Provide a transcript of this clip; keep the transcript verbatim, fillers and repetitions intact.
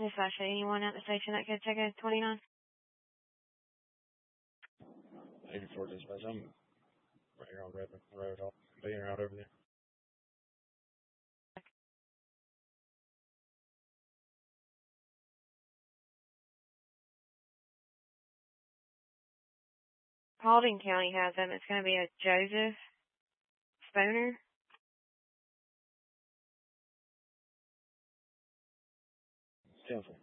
Dispatch, anyone at the station that could take a twenty-nine? eighty-four Dispatch, I'm right here on Redmond Road. I'll be right over there. Paulding County has them. It's going to be a Joseph Spooner. Ten four.